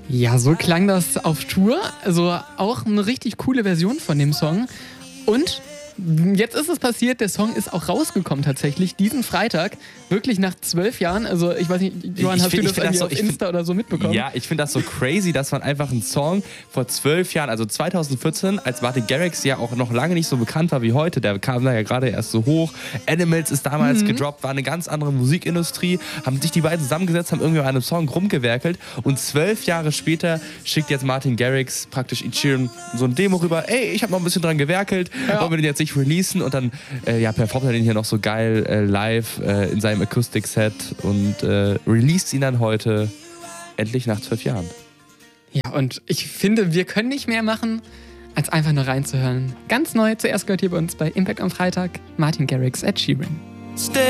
Ja, so klang das auf Tour. Also auch eine richtig coole Version von dem Song. Und jetzt ist es passiert, der Song ist auch rausgekommen tatsächlich, diesen Freitag, wirklich nach 12 Jahren. Also ich weiß nicht, Johann, hast du das irgendwie auf Insta oder so mitbekommen? Ja, ich finde das so crazy, dass man einfach einen Song vor 12 Jahren, also 2014, als Martin Garrix ja auch noch lange nicht so bekannt war wie heute, der kam da ja gerade erst so hoch. Animals ist damals gedroppt, war eine ganz andere Musikindustrie, haben sich die beiden zusammengesetzt, haben irgendwie an einem Song rumgewerkelt und 12 Jahre später schickt jetzt Martin Garrix praktisch Ed Sheeran so ein Demo rüber, ey, ich habe noch ein bisschen dran gewerkelt, wollen wir den jetzt nicht releasen und dann performt er den hier noch so geil live in seinem Akustik-Set und released ihn dann heute endlich nach 12 Jahren. Ja, und ich finde, wir können nicht mehr machen, als einfach nur reinzuhören. Ganz neu, zuerst gehört hier bei uns bei Impact am Freitag, Martin Garrix, Ed Sheeran.